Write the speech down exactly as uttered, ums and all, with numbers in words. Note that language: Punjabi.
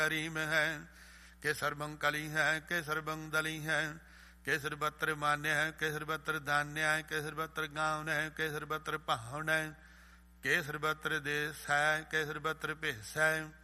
ਰੀਮ ਹੈ, ਕਿ ਸਰਬੰ ਕਲੀ ਹੈ, ਕਿ ਸਰਬੰ ਦਲੀ ਹੈ, ਕਿ ਸਰਬਤਰ ਮਾਨਿਆ ਹੈ, ਕਿ ਸਰਬਤਰ ਦਾਨਿਆ ਹੈ, ਕਿ ਸਰਬਤਰ ਗਾਉਨ ਹੈ, ਕਿ ਸਰਬਤਰ ਭਾਵਨ ਹੈ, ਕਿ ਸਰਬਤਰ ਦੇਸ ਹੈ, ਕਿ ਸਰਬਤਰ ਭੇਸ ਹੈ,